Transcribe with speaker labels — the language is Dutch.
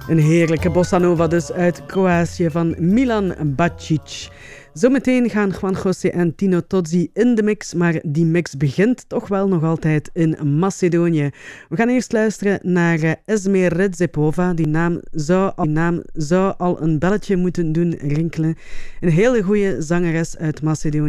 Speaker 1: Een heerlijke bossa nova dus uit Kroatië van Milan Bacic. Zometeen gaan Juan José en Tino Tozzi in de mix, maar die mix begint toch wel nog altijd in Macedonië. We gaan eerst luisteren naar Esmer Redzepova. Die naam zou al een belletje moeten doen rinkelen. Een hele goede zangeres uit Macedonië.